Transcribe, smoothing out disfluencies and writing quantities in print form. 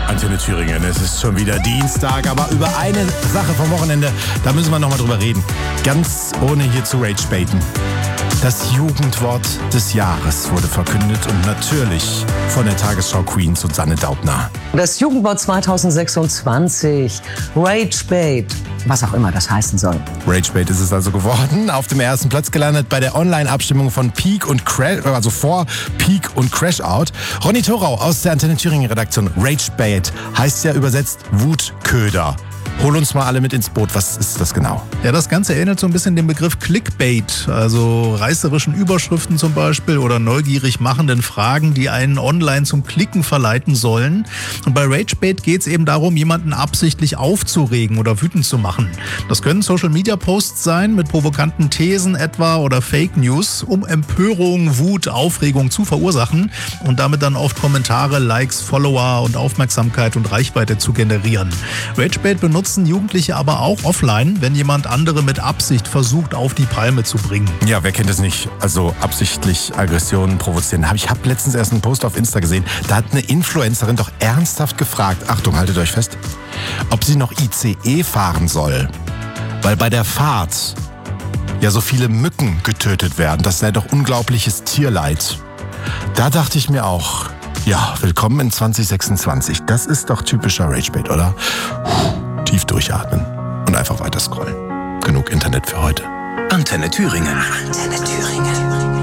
Antenne Thüringen, es ist schon wieder Dienstag, aber über eine Sache vom Wochenende, da müssen wir nochmal drüber reden. Ganz ohne hier zu ragebaiten. Das Jugendwort des Jahres wurde verkündet und natürlich von der Tagesschau-Queen Susanne Daubner. Das Jugendwort 2026, Ragebait, was auch immer das heißen soll. Ragebait ist es also geworden, auf dem ersten Platz gelandet bei der Online-Abstimmung von Peak und Crash, also vor Peak und Crashout. Ronny Thorau aus der Antenne Thüringen Redaktion. Ragebait heißt ja übersetzt Wutköder. Hol uns mal alle mit ins Boot. Was ist das genau? Ja, das Ganze ähnelt so ein bisschen dem Begriff Clickbait, also reißerischen Überschriften zum Beispiel oder neugierig machenden Fragen, die einen online zum Klicken verleiten sollen. Und bei Ragebait geht es eben darum, jemanden absichtlich aufzuregen oder wütend zu machen. Das können Social-Media-Posts sein mit provokanten Thesen etwa oder Fake News, um Empörung, Wut, Aufregung zu verursachen und damit dann oft Kommentare, Likes, Follower und Aufmerksamkeit und Reichweite zu generieren. Ragebait benutzen Jugendliche aber auch offline, wenn jemand andere mit Absicht versucht, auf die Palme zu bringen. Ja, wer kennt es nicht? Also absichtlich Aggressionen provozieren. Ich habe letztens erst einen Post auf Insta gesehen, da hat eine Influencerin doch ernsthaft gefragt, Achtung, haltet euch fest, ob sie noch ICE fahren soll. Weil bei der Fahrt ja so viele Mücken getötet werden. Das sei doch unglaubliches Tierleid. Da dachte ich mir auch, ja, willkommen in 2026. Das ist doch typischer Ragebait, oder? Tief durchatmen und einfach weiter scrollen. Genug Internet für heute. Antenne Thüringen. Antenne Thüringen.